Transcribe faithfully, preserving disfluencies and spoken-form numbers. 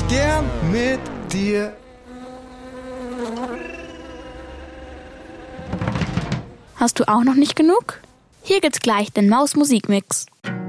ich gern mit dir. Hast du auch noch nicht genug? Hier gibt's gleich den Maus Musikmix.